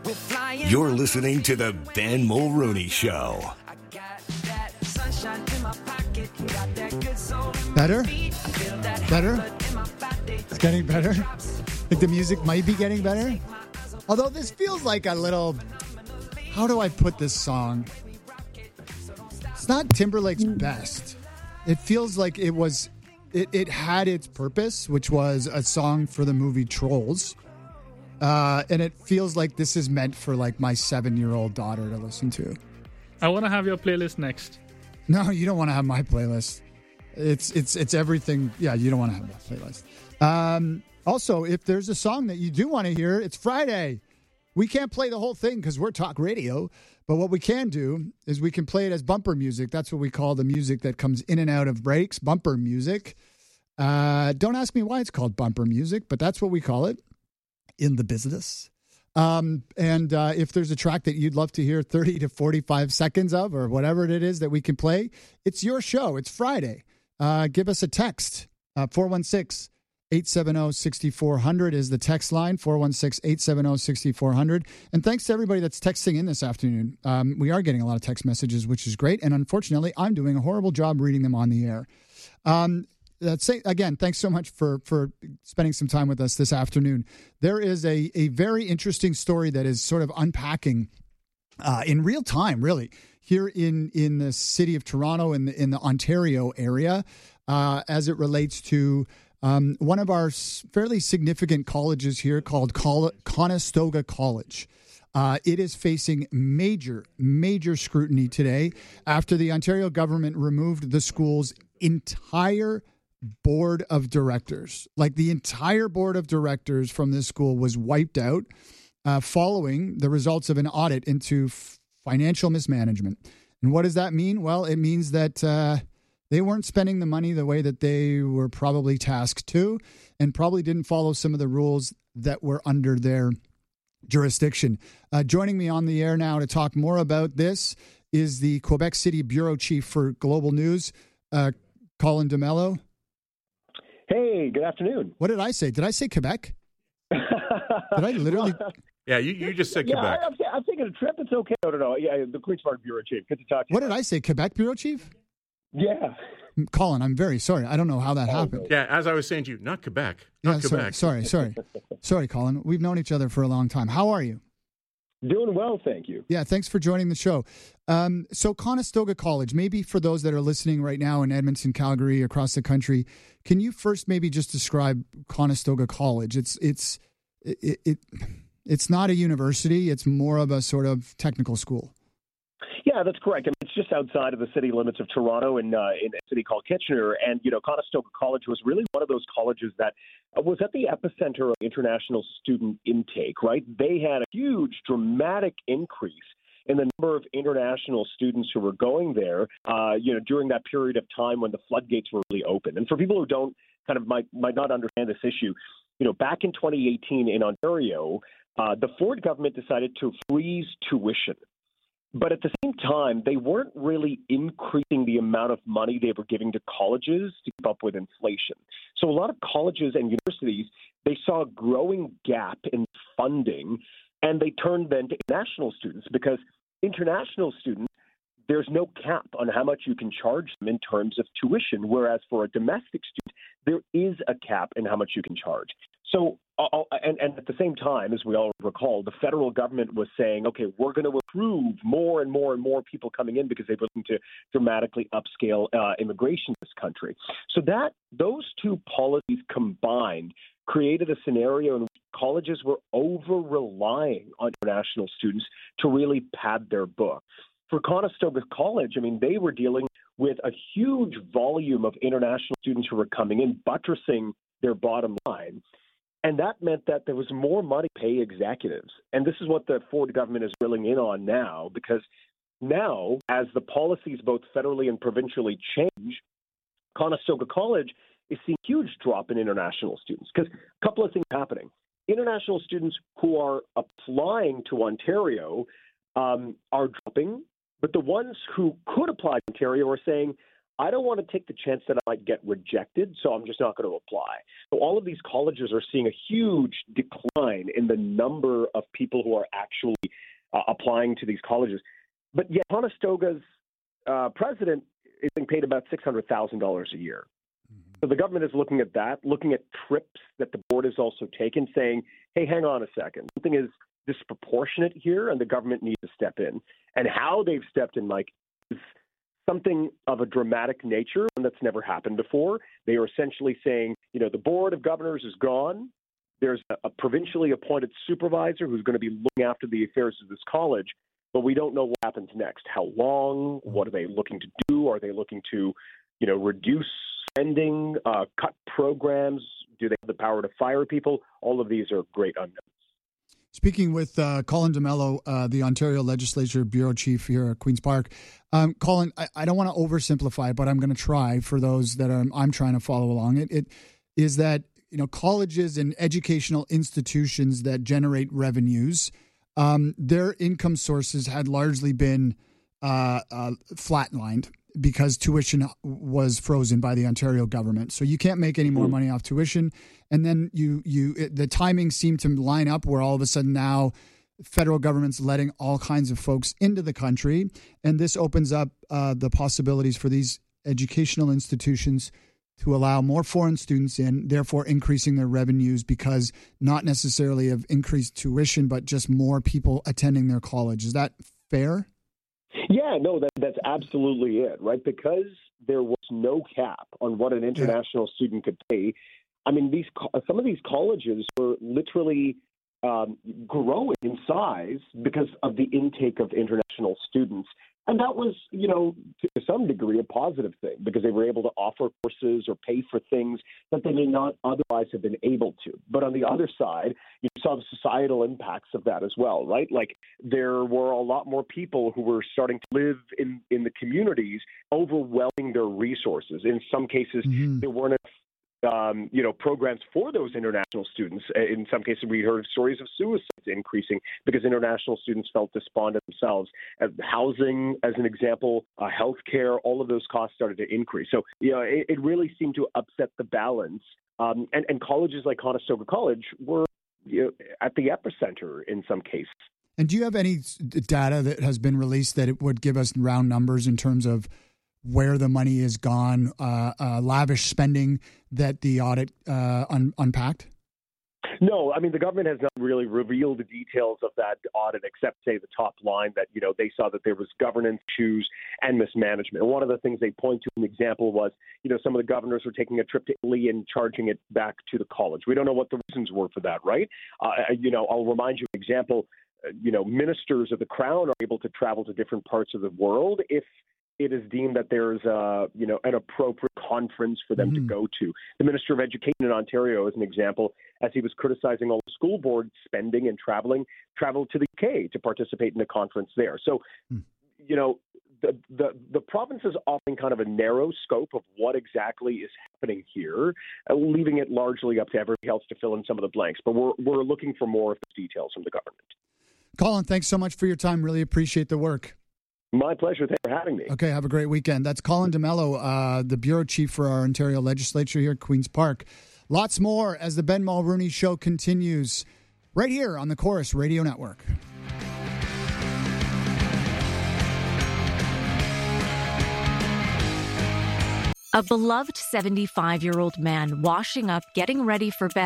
You're listening to the Ben Mulrooney Show. Better? Better? It's getting better? I think the music might be getting better. Although this feels like a little... How do I put this song? It's not Timberlake's best. It feels like it was... It had its purpose, which was a song for the movie Trolls. And it feels like this is meant for like my 7-year-old daughter to listen to. I want to have your playlist next. No, you don't want to have my playlist. It's everything. Yeah, you don't want to have my playlist. Also, if there's a song that you do want to hear, it's Friday. We can't play the whole thing because we're talk radio. But what we can do is we can play it as bumper music. That's what we call the music that comes in and out of breaks, bumper music. Don't ask me why it's called bumper music, but that's what we call it in the business. And if there's a track that you'd love to hear 30 to 45 seconds of or whatever it is that we can play, it's your show. It's Friday. Give us a text. 416-870-6400 is the text line, 416-870-6400. And thanks to everybody that's texting in this afternoon. We are getting a lot of text messages, which is great. And unfortunately, I'm doing a horrible job reading them on the air. Again, thanks so much for spending some time with us this afternoon. There is a very interesting story that is sort of unpacking in real time, really, here in the city of Toronto, in the Ontario area, as it relates to one of our fairly significant colleges here called Conestoga College. It is facing major scrutiny today after the Ontario government removed the school's entire board of directors. Like the entire board of directors from this school was wiped out following the results of an audit into financial mismanagement. And what does that mean? Well, it means that they weren't spending the money the way that they were probably tasked to, and probably didn't follow some of the rules that were under their jurisdiction. Joining me on the air now to talk more about this is the Quebec City Bureau Chief for Global News, Colin D'Mello. Hey, good afternoon. What did I say? Did I say Quebec? Did I literally? Yeah, you just said Quebec. I'm taking a trip. It's okay. No. Yeah, the Queen's Park Bureau Chief. Good to talk to you. What did I say? Quebec Bureau Chief? Yeah. Colin, I'm very sorry. I don't know how that happened. Yeah, as I was saying to you, not Quebec. Not Quebec. Sorry. Sorry, Colin. We've known each other for a long time. How are you? Doing well, thank you. Yeah, thanks for joining the show. So Conestoga College, maybe for those that are listening right now in Edmonton, Calgary, across the country, can you first maybe just describe Conestoga College? It's not a university. It's more of a sort of technical school. Yeah, that's correct. I mean, it's just outside of the city limits of Toronto in a city called Kitchener. And, Conestoga College was really one of those colleges that was at the epicenter of international student intake, right? They had a huge, dramatic increase in the number of international students who were going there, during that period of time when the floodgates were really open. And for people who don't might not understand this issue, back in 2018 in Ontario, the Ford government decided to freeze tuition. But at the same time, they weren't really increasing the amount of money they were giving to colleges to keep up with inflation. So a lot of colleges and universities, they saw a growing gap in funding, and they turned then to international students because international students, there's no cap on how much you can charge them in terms of tuition, whereas for a domestic student, there is a cap in how much you can charge. So, and at the same time, as we all recall, the federal government was saying, okay, we're going to approve more and more and more people coming in because they were looking to dramatically upscale immigration in this country. So those two policies combined created a scenario in which colleges were over-relying on international students to really pad their book. For Conestoga College, I mean, they were dealing with a huge volume of international students who were coming in, buttressing their bottom line. And that meant that there was more money to pay executives. And this is what the Ford government is drilling in on now, because now, as the policies both federally and provincially change, Conestoga College is seeing a huge drop in international students. Because a couple of things are happening. International students who are applying to Ontario are dropping, but the ones who could apply to Ontario are saying, I don't want to take the chance that I might get rejected, so I'm just not going to apply. So all of these colleges are seeing a huge decline in the number of people who are actually applying to these colleges. But yet Conestoga's president is being paid about $600,000 a year. So the government is looking at that, looking at trips that the board has also taken, saying, hey, hang on a second. Something is disproportionate here, and the government needs to step in. And how they've stepped in, Mike, is something of a dramatic nature, and that's never happened before. They are essentially saying, the board of governors is gone. There's a provincially appointed supervisor who's going to be looking after the affairs of this college, but we don't know what happens next. How long? What are they looking to do? Are they looking to, reduce spending, cut programs? Do they have the power to fire people? All of these are great unknowns. Speaking with Colin D'Mello, the Ontario Legislature Bureau Chief here at Queen's Park. Colin, I don't want to oversimplify, but I'm going to try for those that I'm trying to follow along. It is that colleges and educational institutions that generate revenues, their income sources had largely been flatlined because tuition was frozen by the Ontario government. So you can't make any more money off tuition. And then the timing seemed to line up where all of a sudden now federal government's letting all kinds of folks into the country. And this opens up the possibilities for these educational institutions to allow more foreign students in, therefore increasing their revenues because not necessarily of increased tuition, but just more people attending their college. Is that fair? Yeah, no, that's absolutely it, right? Because there was no cap on what an international student could pay. I mean, some of these colleges were literally growing in size because of the intake of international students. And that was, to some degree, a positive thing because they were able to offer courses or pay for things that they may not otherwise have been able to. But on the other side, you saw the societal impacts of that as well, right? Like there were a lot more people who were starting to live in the communities, overwhelming their resources. In some cases, there weren't programs for those international students. In some cases, we heard stories of suicides increasing because international students felt despondent themselves. Housing, as an example, healthcare, all of those costs started to increase. So, it really seemed to upset the balance. And colleges like Conestoga College were at the epicenter in some cases. And do you have any data that has been released that it would give us round numbers in terms of where the money is gone, lavish spending that the audit unpacked? No, I mean, the government has not really revealed the details of that audit except, say, the top line that, they saw that there was governance issues and mismanagement. And one of the things they point to, an example was, some of the governors were taking a trip to Italy and charging it back to the college. We don't know what the reasons were for that, right? I'll remind you an example. Ministers of the Crown are able to travel to different parts of the world if it is deemed that there's an appropriate conference for them to go to. The Minister of Education in Ontario, as an example, as he was criticizing all the school board spending and traveled to the UK to participate in a conference there. So, the province is offering kind of a narrow scope of what exactly is happening here, leaving it largely up to everybody else to fill in some of the blanks. But we're looking for more of the details from the government. Colin, thanks so much for your time. Really appreciate the work. My pleasure. Thanks for having me. Okay, have a great weekend. That's Colin D'Mello, the Bureau Chief for our Ontario Legislature here at Queen's Park. Lots more as the Ben Mulroney Show continues right here on the Chorus Radio Network. A beloved 75-year-old man washing up, getting ready for bed.